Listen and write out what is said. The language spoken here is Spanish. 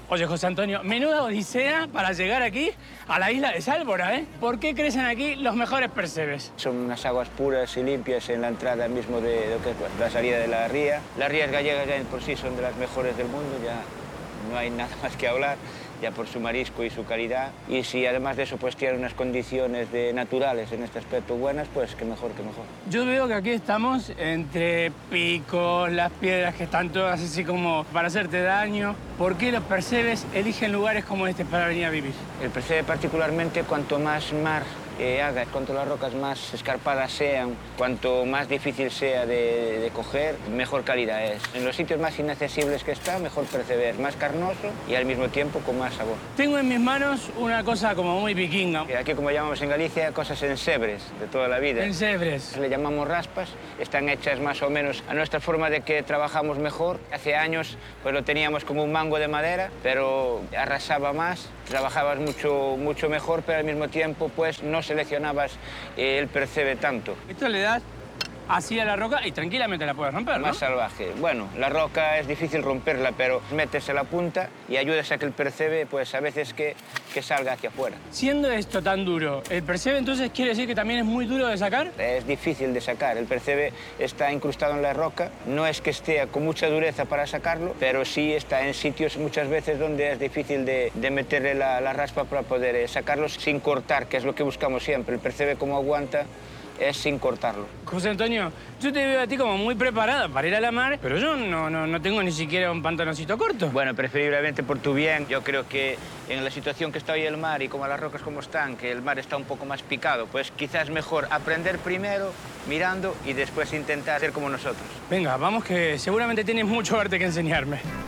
Oye, José Antonio, menuda odisea para llegar aquí a la isla de Sálvora, ¿eh? ¿Por qué crecen aquí los mejores percebes? Son unas aguas puras y limpias en la entrada mismo de lo que es la salida de la ría. Las rías gallegas ya por sí son de las mejores del mundo, ya no hay nada más que hablar, ya por su marisco y su calidad. Y si además de eso pues tienen unas condiciones naturales en este aspecto buenas, pues qué mejor, qué mejor. Yo veo que aquí estamos entre picos, las piedras que están todas así como para hacerte daño. ¿Por qué los percebes eligen lugares como este para venir a vivir? El percebe particularmente cuanto más mar haga, cuanto las rocas más escarpadas sean, cuanto más difícil sea de coger, mejor calidad es. En los sitios más inaccesibles que está, mejor percebe, es más carnoso y al mismo tiempo con más sabor. Tengo en mis manos una cosa como muy vikinga. Aquí, como llamamos en Galicia, cosas ensebres de toda la vida. Ensebres. Le llamamos raspas, están hechas más o menos a nuestra forma de que trabajamos mejor. Hace años pues lo teníamos como un mango de madera, pero arrasaba más, trabajabas mucho mejor, pero al mismo tiempo pues no seleccionabas el percebe tanto. Esto le das así a la roca y tranquilamente la puedes romper, ¿no? Más salvaje. Bueno, la roca es difícil romperla, pero metes a la punta y ayudas a que el percebe, pues a veces que salga hacia afuera. Siendo esto tan duro, ¿el percebe entonces quiere decir que también es muy duro de sacar? Es difícil de sacar. El percebe está incrustado en la roca. No es que esté con mucha dureza para sacarlo, pero sí está en sitios muchas veces donde es difícil de meterle la raspa para poder sacarlo sin cortar, que es lo que buscamos siempre. El percebe como aguanta es sin cortarlo. José Antonio, yo te veo a ti como muy preparada para ir a la mar, pero yo no tengo ni siquiera un pantaloncito corto. Bueno, preferiblemente por tu bien. Yo creo que en la situación que está hoy el mar y como las rocas como están, que el mar está un poco más picado, pues quizás es mejor aprender primero mirando y después intentar ser como nosotros. Venga, vamos que seguramente tienes mucho arte que enseñarme.